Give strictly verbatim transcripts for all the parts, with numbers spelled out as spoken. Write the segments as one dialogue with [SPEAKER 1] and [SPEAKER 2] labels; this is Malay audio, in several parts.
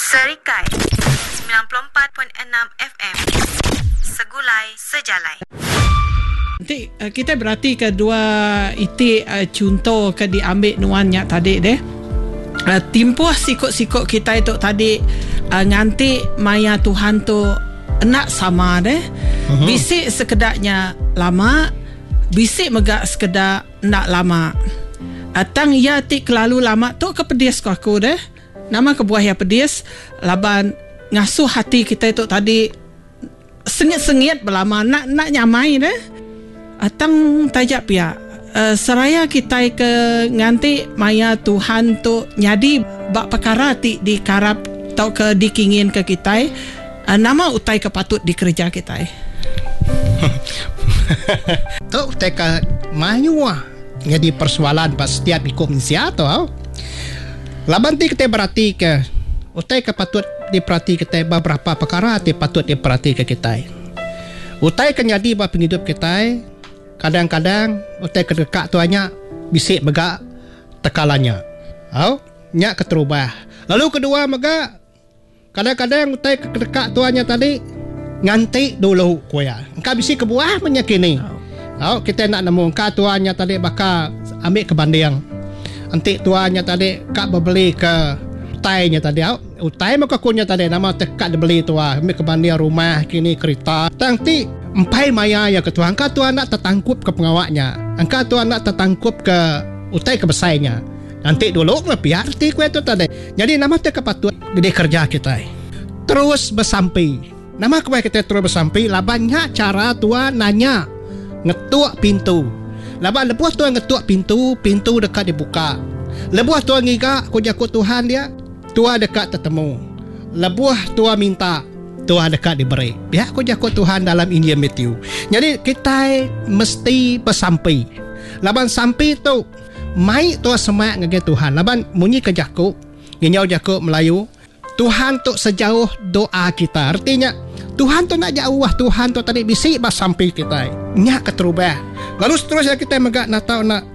[SPEAKER 1] Serikai sembilan puluh empat perpuluhan enam F M. Segulai Sejalai.
[SPEAKER 2] Nanti uh, kita berarti kedua itu uh, contoh ke diambil nuannya tadi deh. Uh, timpuh sikut-sikut kita itu tadi uh, nganti maya Tuhan tu nak sama deh. Uh-huh. Bisik sekedaknya lama, bisik megak sekedar nak lama. Atang ya ti kelalu lama tu kepedis ko aku deh. Nama kebuah ya pedis laban ngasuh hati kita itu tadi sengit-sengit berlama nak nak nyamai deh. Atang tajak pia uh, seraya kita ke nganti maya Tuhan tu nyadi bak perkara ti di karap tau ke dikingin ke kita uh, nama utai kepatut dikerja kita.
[SPEAKER 3] Tu utai ke mayu ah jadi persoalan pas setiap komisi atau laban ti kita berarti ke utai kepatut diperhati kita beberapa perkara ti patut diperhati ke kita. Utai ke nyadi bak penghidup kita. Kadang-kadang utai kedekat tuanya bisik megak tekalannya. Au, nyak keterubah. Lalu kedua megak kadang-kadang utai kedekat tuanya tadi nganti dulu kuya. Engkau bisik kebuah menyakini. Au, kita nak nemu engkau tuanya tadi bakal ambil ke banding. Antik tuanya tadi kak berbeli ke utainya tadi. Au, utai maka kunya tadi nama tekat dibeli tua ambil ke banding rumah kini kereta. Nanti empai maya ya ketua angka tuan nak tertangkup ke pengawaknya, angka tuan nak tertangkup ke utai ke besainya. Nanti dulu lebih arti kue tu tadi. Jadi nama tu kepatut di kerja kita terus bersampai. Nama kue kita terus bersampai. Labannya cara tuan nanya ngetuk pintu. Laban lebuah tuan ngetuk pintu, pintu dekat dibuka. Lebuah tuan ngiga aku jakut Tuhan dia, tuan dekat tertemu. Lebuah tuan minta, Tuhan dekat diberi. Biar aku jakut Tuhan dalam Injil Matthew. Jadi kita mesti bersampai. Laban sampai tu mai tu semak ngege Tuhan. Laban munyi ke jakut, ngenyau jakut Melayu. Tuhan tu sejauh doa kita. Artinya Tuhan tu nak jauh, Tuhan tu tadi bisik bersampai kita. Nyak keterubah. Lalu seterusnya kita megak nak tahu nak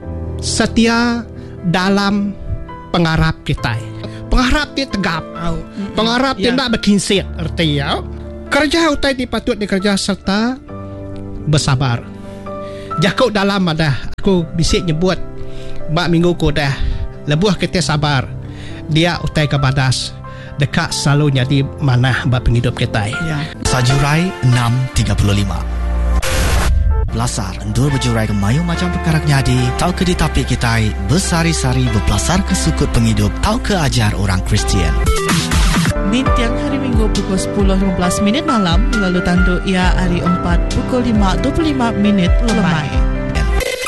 [SPEAKER 3] setia dalam pengharap kita. Pengharap dia tegap, pengharap dia nak berkinsir. Artinya kerja utai dipatut dikerja serta bersabar. Jakut dalam ada aku bisik nyebut bak minggu ku dah lebuah kita sabar. Dia utai ke badas dekat selalu jadi manah bak penghidup kita.
[SPEAKER 2] Ya.
[SPEAKER 4] Sajurai enam tiga puluh lima. Belasar endur berjurai ke mayu macam perkara nyadi tau ke di tapi kita bersari-sari berbelasar ke sukut penghidup tau ke ajar orang Kristian.
[SPEAKER 5] Di tiang hari Minggu pukul sepuluh lima belas minit malam lalu tanduk ia hari empat pukul lima dua puluh lima minit lemai.